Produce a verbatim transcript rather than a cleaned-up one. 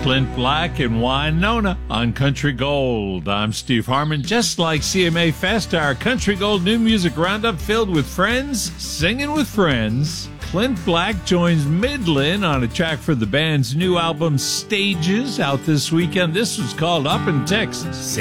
Clint Black and Wynonna on Country Gold. I'm Steve Harmon. Just like C M A Fest, our Country Gold New Music Roundup filled with friends, singing with friends. Clint Black joins Midland on a track for the band's new album, Stages, out this weekend. This was called Up in Texas.